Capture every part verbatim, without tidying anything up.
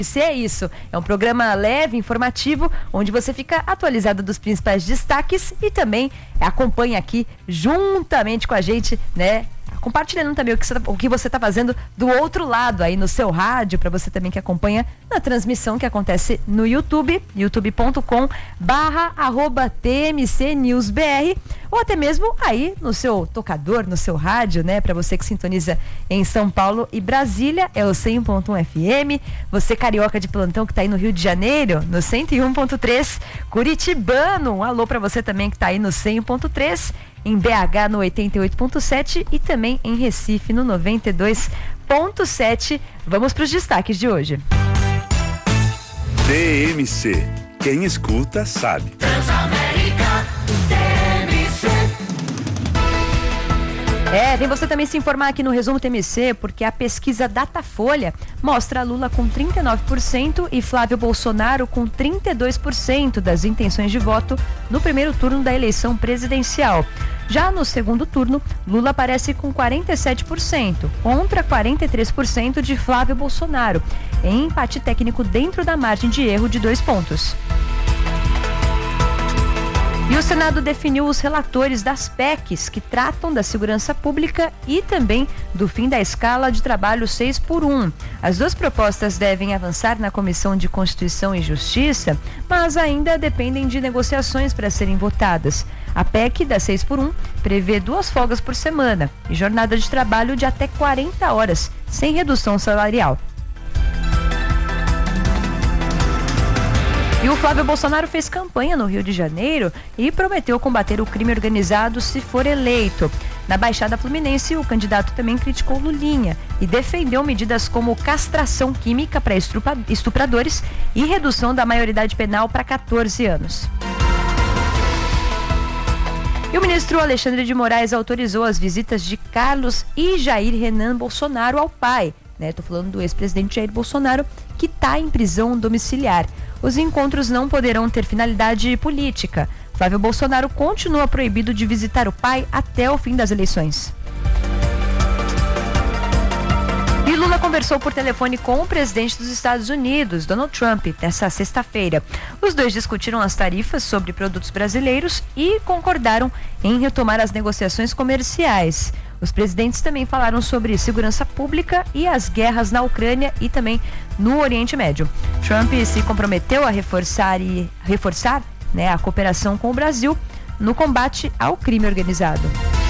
Se é isso, é um programa leve, informativo, onde você fica atualizado dos principais destaques e também acompanha aqui juntamente com a gente, né? Compartilhando também o que, você, o que você está fazendo do outro lado aí no seu rádio, para você também que acompanha na transmissão que acontece no YouTube, youtube ponto com barra arroba T M C News B R, ou até mesmo aí no seu tocador, no seu rádio, né? Para você que sintoniza em São Paulo e Brasília, é o cem ponto um F M. Você carioca de plantão que está aí no Rio de Janeiro, no cento e um ponto três. Curitibano, um alô para você também que está aí no cem ponto três. Em B H no oitenta e oito ponto sete e também em Recife no noventa e dois ponto sete. Vamos para os destaques de hoje. T M C. Quem escuta sabe. Transamérica, T M C. É, vem você também se informar aqui no Resumo T M C, porque a pesquisa Datafolha mostra Lula com trinta e nove por cento e Flávio Bolsonaro com trinta e dois por cento das intenções de voto no primeiro turno da eleição presidencial. Já no segundo turno, Lula aparece com quarenta e sete por cento, contra quarenta e três por cento de Flávio Bolsonaro, em empate técnico dentro da margem de erro de dois pontos. E o Senado definiu os relatores das P E Cs que tratam da segurança pública e também do fim da escala de trabalho seis por um. As duas propostas devem avançar na Comissão de Constituição e Justiça, mas ainda dependem de negociações para serem votadas. A P E C da seis por um prevê duas folgas por semana e jornada de trabalho de até quarenta horas, sem redução salarial. E o Flávio Bolsonaro fez campanha no Rio de Janeiro e prometeu combater o crime organizado se for eleito. Na Baixada Fluminense, o candidato também criticou Lulinha e defendeu medidas como castração química para estupradores e redução da maioridade penal para catorze anos. E o ministro Alexandre de Moraes autorizou as visitas de Carlos e Jair Renan Bolsonaro ao pai. Estou falando do ex-presidente Jair Bolsonaro, que está em prisão domiciliar. Os encontros não poderão ter finalidade política. Flávio Bolsonaro continua proibido de visitar o pai até o fim das eleições. E Lula conversou por telefone com o presidente dos Estados Unidos, Donald Trump, nesta sexta-feira. Os dois discutiram as tarifas sobre produtos brasileiros e concordaram em retomar as negociações comerciais. Os presidentes também falaram sobre segurança pública e as guerras na Ucrânia e também no Oriente Médio. Trump se comprometeu a reforçar, e, reforçar né, a cooperação com o Brasil no combate ao crime organizado.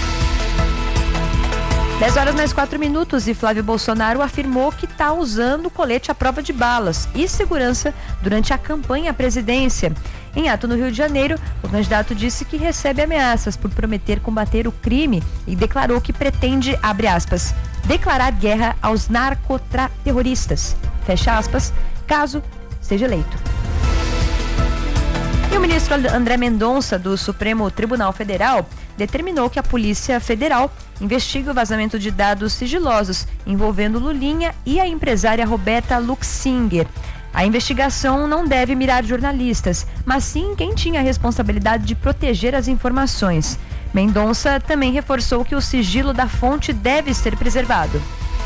dez horas mais quatro minutos e Flávio Bolsonaro afirmou que está usando colete à prova de balas e segurança durante a campanha à presidência. Em ato no Rio de Janeiro, o candidato disse que recebe ameaças por prometer combater o crime e declarou que pretende, abre aspas, declarar guerra aos narcoterroristas, fecha aspas, caso seja eleito. E o ministro André Mendonça, do Supremo Tribunal Federal, determinou que a Polícia Federal investigue o vazamento de dados sigilosos envolvendo Lulinha e a empresária Roberta Luxinger. A investigação não deve mirar jornalistas, mas sim quem tinha a responsabilidade de proteger as informações. Mendonça também reforçou que o sigilo da fonte deve ser preservado.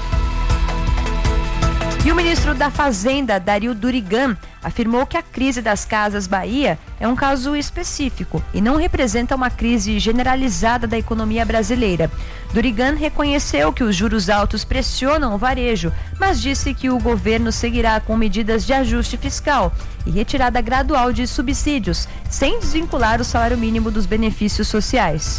E o ministro da Fazenda, Dario Durigan, afirmou que a crise das Casas Bahia é um caso específico e não representa uma crise generalizada da economia brasileira. Durigan reconheceu que os juros altos pressionam o varejo, mas disse que o governo seguirá com medidas de ajuste fiscal e retirada gradual de subsídios, sem desvincular o salário mínimo dos benefícios sociais.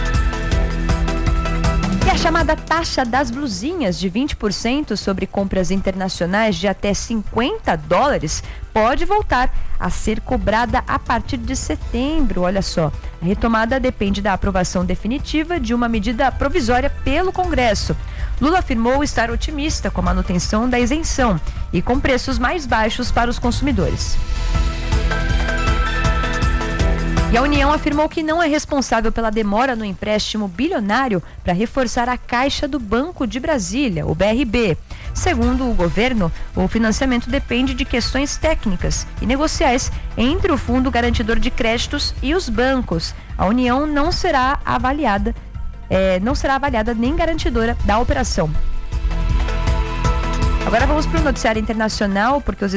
E a chamada taxa das blusinhas de vinte por cento sobre compras internacionais de até cinquenta dólares pode voltar a ser cobrada a partir de setembro. Olha só, a retomada depende da aprovação definitiva de uma medida provisória pelo Congresso. Lula afirmou estar otimista com a manutenção da isenção e com preços mais baixos para os consumidores. E a União afirmou que não é responsável pela demora no empréstimo bilionário para reforçar a Caixa do Banco de Brasília, o B R B. Segundo o governo, o financiamento depende de questões técnicas e negociais entre o Fundo Garantidor de Créditos e os bancos. A União não será avaliada, é, não será avaliada nem garantidora da operação. Agora vamos para o noticiário internacional, porque os